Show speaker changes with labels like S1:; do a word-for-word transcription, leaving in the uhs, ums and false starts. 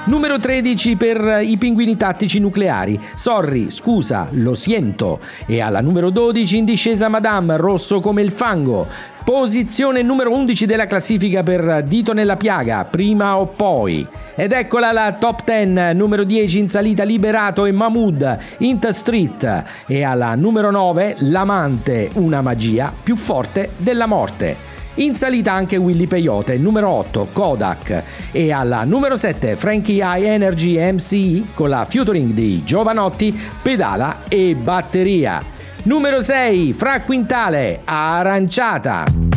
S1: Numero tredici per i Pinguini Tattici Nucleari, Sorry, scusa, lo siento. E alla numero dodici in discesa Madame, Rosso come il fango. Posizione numero undici della classifica per Dito nella piaga, Prima o poi. Ed eccola la top dieci, numero dieci in salita Liberato e Mahmood, In the Street. E alla numero nove L'amante, una magia più forte della morte. In salita anche Willy Peyote, numero otto Kodak. E alla numero sette Frankie High Energy M C con la featuring di Giovanotti, Pedala e Batteria. Numero sei Fra Quintale, Aranciata.